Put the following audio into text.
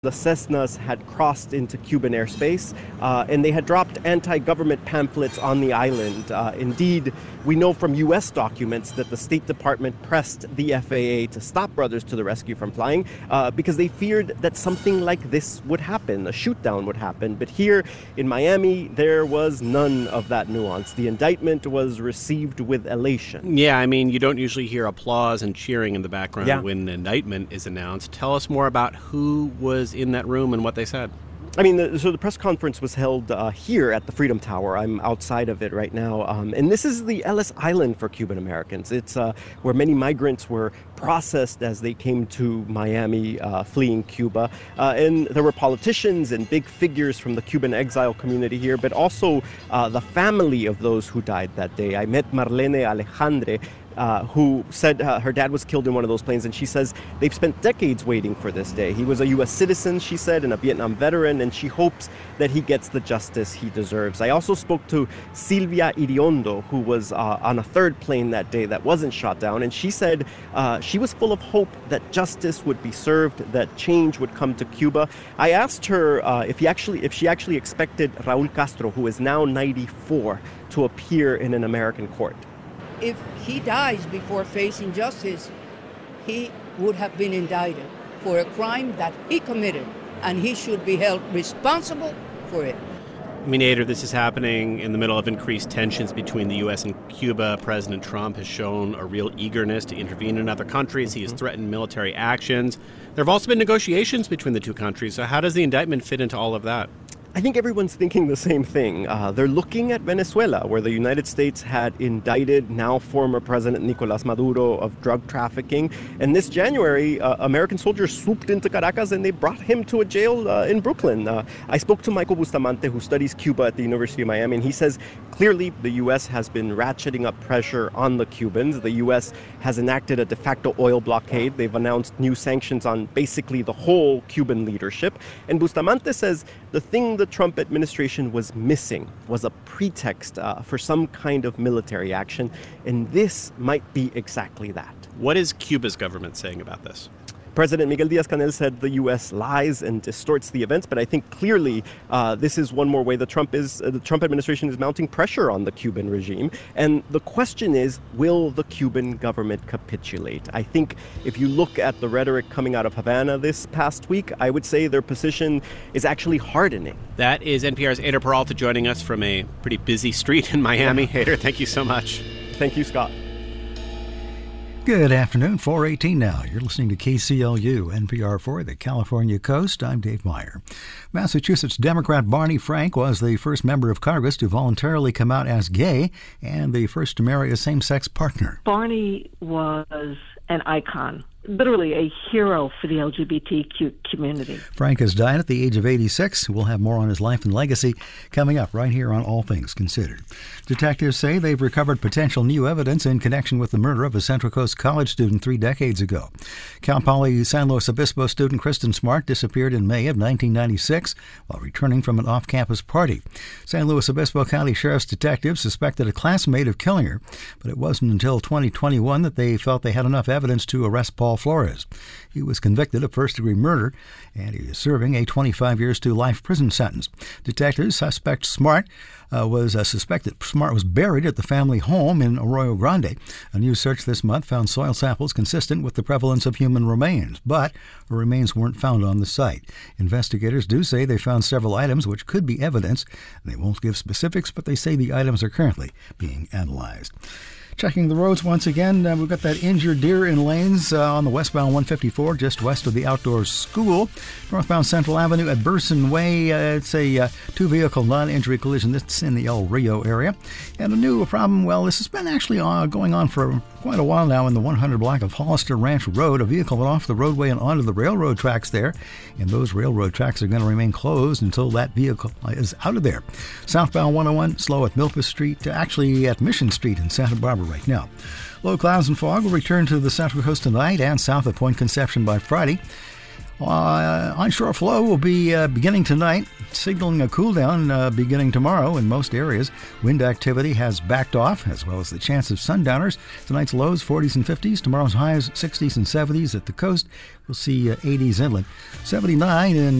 The Cessnas had crossed into Cuban airspace, and they had dropped anti-government pamphlets on the island. Indeed, we know from U.S. documents that the State Department pressed the FAA to stop Brothers to the Rescue from flying because they feared that something like this would happen, a shoot-down would happen. But here in Miami, there was none of that nuance. The indictment was received with elation. Yeah, I mean, you don't usually hear applause and cheering in the background when an indictment is announced. Tell us more about who was in that room and what they said. I mean, so the press conference was held here at the Freedom Tower. I'm outside of it right now. And this is the Ellis Island for Cuban Americans. It's where many migrants were processed as they came to Miami, fleeing Cuba. And there were politicians and big figures from the Cuban exile community here, but also the family of those who died that day. I met Marlene Alejandre, who said her dad was killed in one of those planes, and she says they've spent decades waiting for this day. He was a U.S. citizen, she said, and a Vietnam veteran, and she hopes that he gets the justice he deserves. I also spoke to Silvia Iriondo, who was on a third plane that day that wasn't shot down, and she said she was full of hope that justice would be served, that change would come to Cuba. I asked her if she actually expected Raul Castro, who is now 94, to appear in an American court. If he dies before facing justice, he would have been indicted for a crime that he committed, and he should be held responsible for it. Nader, this is happening in the middle of increased tensions between the U.S. and Cuba. President Trump has shown a real eagerness to intervene in other countries. He has threatened military actions. There have also been negotiations between the two countries. So how does the indictment fit into all of that? I think everyone's thinking the same thing. They're looking at Venezuela, where the United States had indicted now former President Nicolás Maduro of drug trafficking. And this January, American soldiers swooped into Caracas and they brought him to a jail in Brooklyn. I spoke to Michael Bustamante, who studies Cuba at the University of Miami, and he says clearly the U.S. has been ratcheting up pressure on the Cubans. The U.S. has enacted a de facto oil blockade. They've announced new sanctions on basically the whole Cuban leadership. And Bustamante says the thing the Trump administration was missing was a pretext for some kind of military action, and this might be exactly that. What is Cuba's government saying about this? President Miguel Diaz-Canel said the U.S. lies and distorts the events, but I think clearly this is one more way the Trump administration is mounting pressure on the Cuban regime. And the question is, will the Cuban government capitulate? I think if you look at the rhetoric coming out of Havana this past week, I would say their position is actually hardening. That is NPR's Eyder Peralta joining us from a pretty busy street in Miami. Eyder, thank you so much. Thank you, Scott. Good afternoon, 4:18 now. You're listening to KCLU, NPR for the California Coast. I'm Dave Meyer. Massachusetts Democrat Barney Frank was the first member of Congress to voluntarily come out as gay and the first to marry a same-sex partner. Barney was an icon, literally a hero for the LGBTQ community. Frank has died at the age of 86. We'll have more on his life and legacy coming up right here on All Things Considered. Detectives say they've recovered potential new evidence in connection with the murder of a Central Coast college student 3 decades ago. Cal Poly San Luis Obispo student Kristen Smart disappeared in May of 1996 while returning from an off-campus party. San Luis Obispo County Sheriff's detectives suspected a classmate of killing her, but it wasn't until 2021 that they felt they had enough evidence to arrest Paul Flores. He was convicted of first-degree murder, and he is serving a 25 years to life prison sentence. Detectives suspect Smart was buried at the family home in Arroyo Grande. A new search this month found soil samples consistent with the prevalence of human remains, but her remains weren't found on the site. Investigators do say they found several items which could be evidence. They won't give specifics, but they say the items are currently being analyzed. Checking the roads once again, we've got that injured deer in lanes on the westbound 154 just west of the outdoor school. Northbound Central Avenue at Burson Way, it's a two-vehicle non-injury collision. That's in the El Rio area. And a new problem, well, this has been actually going on for quite a while now in the 100 block of Hollister Ranch Road. A vehicle went off the roadway and onto the railroad tracks there, and those railroad tracks are going to remain closed until that vehicle is out of there. Southbound 101, slow at Milpas Street, actually at Mission Street in Santa Barbara right now. Low clouds and fog will return to the Central Coast tonight and south of Point Conception by Friday. Onshore flow will be beginning tonight, signaling a cool down beginning tomorrow in most areas. Wind activity has backed off, as well as the chance of sundowners. Tonight's lows 40s and 50s. Tomorrow's highs 60s and 70s at the coast. We'll see 80s inland. 79 in